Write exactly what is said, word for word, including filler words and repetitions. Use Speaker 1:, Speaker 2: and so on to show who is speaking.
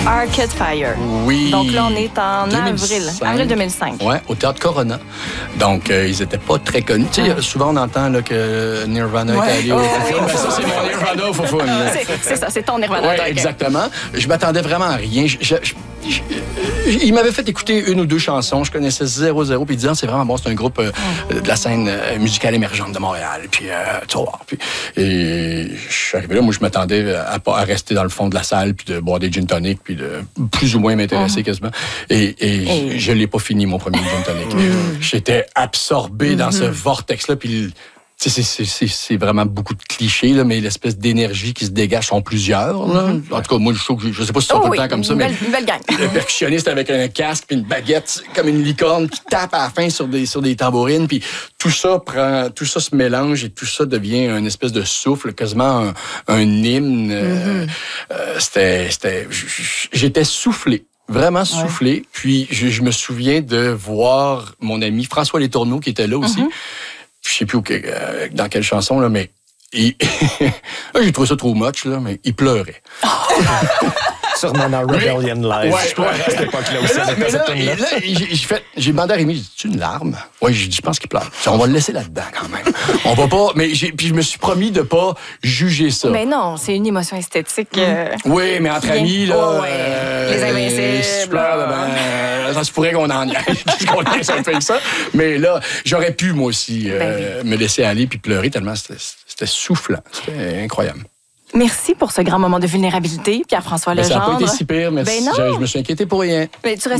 Speaker 1: Arcade Fire.
Speaker 2: Oui.
Speaker 1: Donc là, on est en
Speaker 2: deux mille
Speaker 1: avril.
Speaker 2: cinq.
Speaker 1: Avril deux mille cinq.
Speaker 2: Oui, au Théâtre Corona. Donc, euh, ils n'étaient pas très connus. Tu sais, souvent, on entend là, que Nirvana
Speaker 1: Ouais.
Speaker 2: est allé au
Speaker 1: Oh,
Speaker 2: Fofun.
Speaker 1: oui.
Speaker 2: Ben, ça, c'est mon Nirvana au Fofun.
Speaker 1: C'est, c'est ça, c'est ton Nirvana.
Speaker 2: Oui,
Speaker 1: donc.
Speaker 2: exactement. Je m'attendais vraiment à rien. Je, je, je, je, il m'avait fait écouter une ou deux chansons. Je connaissais zéro, zéro. Puis il disait, c'est vraiment bon. C'est un groupe euh, de la scène euh, musicale émergente de Montréal. Puis, euh, tu vas voir. Puis, et je suis arrivé là. Moi, je m'attendais à, à rester dans le fond de la salle, puis de boire des gin tonic, puis de plus ou moins m'intéresser mm. quasiment. Et, et, et... je l'ai pas fini, mon premier gin tonic. Mm. J'étais absorbé mm-hmm. dans ce vortex-là. Puis, C'est, c'est, c'est, c'est vraiment beaucoup de clichés, là, mais l'espèce d'énergie qui se dégage sont plusieurs. Là. Mm-hmm. En tout cas, moi, je, trouve, je sais pas si c'est
Speaker 1: oh,
Speaker 2: tout
Speaker 1: oui,
Speaker 2: le temps comme ça,
Speaker 1: mais
Speaker 2: belle,
Speaker 1: une belle gang.
Speaker 2: Le percussionniste avec un casque puis une baguette, comme une licorne, qui tape à la fin sur des, sur des tambourines, puis tout ça prend, tout ça se mélange et tout ça devient une espèce de souffle, quasiment un, un hymne. Mm-hmm. Euh, c'était, c'était, j'étais soufflé. Vraiment soufflé. Ouais. Puis, je, je me souviens de voir mon ami François Letourneau qui était là aussi. Mm-hmm. Je sais plus où, euh, dans quelle chanson, là, mais il... j'ai trouvé ça trop much, là, mais il pleurait.
Speaker 3: Sûrement dans Rebellion Live.
Speaker 2: Ouais, je crois. À cette époque-là aussi. Mais là, mais là, là j'ai, j'ai, fait, j'ai demandé à Rémi, j'ai dit, tu une larme? Oui, j'ai dit, je pense qu'il pleure. On va le laisser là-dedans, quand même. On va pas. Mais j'ai, puis je me suis promis de pas juger ça.
Speaker 1: Mais non, c'est une émotion esthétique. Euh,
Speaker 2: oui, mais entre amis, là.
Speaker 1: Oh, ouais.
Speaker 2: euh,
Speaker 1: Les invincibles.
Speaker 2: Si je pleure, ben, ça se pourrait qu'on en y aille. qu'on laisse un peu que ça. Mais là, j'aurais pu, moi aussi, euh, ben, me laisser aller puis pleurer tellement c'était, c'était soufflant. C'était incroyable.
Speaker 1: Merci pour ce grand moment de vulnérabilité, Pierre-François Legendre.
Speaker 2: Ben, ça n'a pas été si pire, merci. Ben non. Je, je me suis inquiété pour rien.
Speaker 1: Ben, tu restes